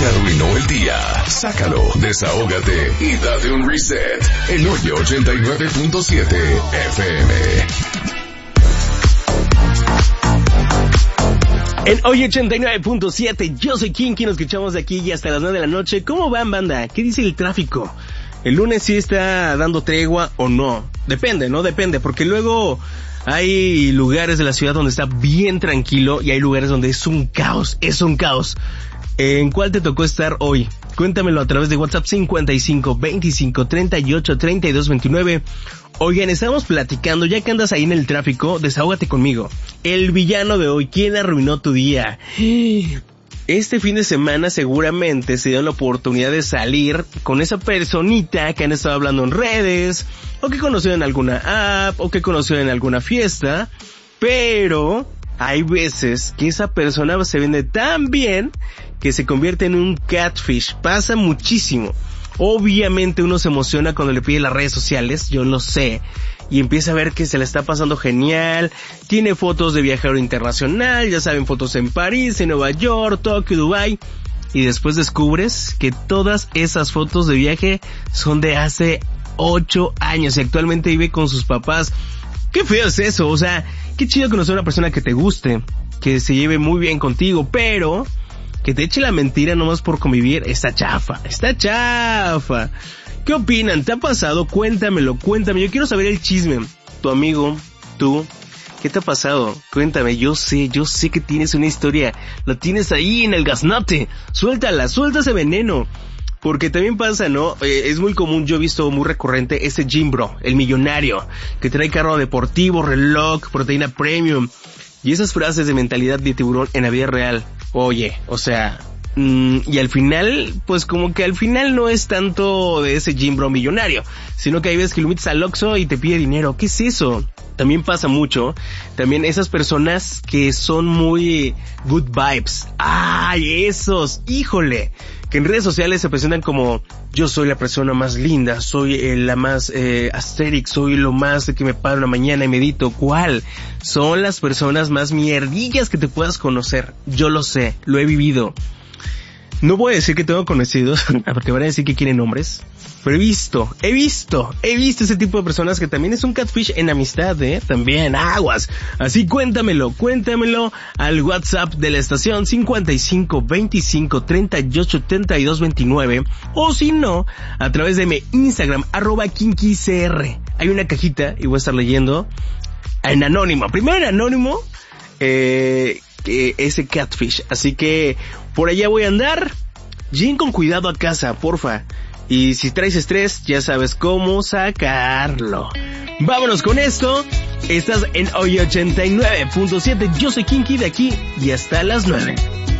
te arruinó el día, sácalo, desahógate y date un reset. En Hoyo 89.7 FM. En Hoy 89.7, yo soy Kinky, nos escuchamos de aquí y hasta las 9 de la noche. ¿Cómo van, banda? ¿Qué dice el tráfico? ¿El lunes sí está dando tregua o no? Depende, ¿no? Depende, porque luego hay lugares de la ciudad donde está bien tranquilo y hay lugares donde es un caos, ¿En cuál te tocó estar hoy? Cuéntamelo a través de WhatsApp 55 25 38 32 29. Oigan, estamos platicando, ya que andas ahí en el tráfico, desahógate conmigo. El villano de hoy, ¿quién arruinó tu día? Este fin de semana seguramente se dio la oportunidad de salir con esa personita que han estado hablando en redes, o que conoció en alguna app, o que conoció en alguna fiesta, pero hay veces que esa persona se vende tan bien que se convierte en un catfish. Pasa muchísimo. Obviamente uno se emociona cuando le pide las redes sociales, yo lo sé, y empieza a ver que se le está pasando genial, tiene fotos de viajero internacional, ya saben, fotos en París, en Nueva York, Tokio, Dubái, y después descubres que todas esas fotos de viaje son de hace 8 años y actualmente vive con sus papás. Qué feo es eso, o sea, qué chido conocer a una persona que te guste, que se lleve muy bien contigo, pero que te eche la mentira nomás por convivir, está chafa. ¿Qué opinan? ¿Te ha pasado? Cuéntame, yo quiero saber el chisme. Tu amigo, tú, ¿qué te ha pasado? Cuéntame, yo sé que tienes una historia, la tienes ahí en el gaznate, suelta ese veneno. Porque también pasa, ¿no? Es muy común, yo he visto muy recurrente ese gym bro, el millonario, que trae carro deportivo, reloj, proteína premium, y esas frases de mentalidad de tiburón en la vida real. Oye, o sea, y al final, pues como que al final no es tanto de ese gym bro millonario, sino que hay veces que lo metes al Oxxo y te pide dinero. ¿Qué es eso? También pasa mucho, también esas personas que son muy good vibes. ¡Ay, esos! ¡Híjole! Que en redes sociales se presentan como: yo soy la persona más linda, soy la más aesthetic, soy lo más de que me paro en la mañana y medito. ¿Cuál? Son las personas más mierdillas que te puedas conocer. Yo lo sé, lo he vivido. No voy a decir que tengo conocidos, porque van a decir que quieren nombres, pero he visto ese tipo de personas que también es un catfish en amistad, también, aguas. Así cuéntamelo al WhatsApp de la estación 55 25 38 32 29, o si no, a través de mi Instagram, @KinkyCR. Hay una cajita y voy a estar leyendo en anónimo, primero en anónimo, ese catfish, así que por allá voy a andar. Lleguen con cuidado a casa, porfa, y si traes estrés ya sabes cómo sacarlo. Vámonos con esto. Estás en Hoy 89.7, yo soy Kinky, de aquí y hasta las 9.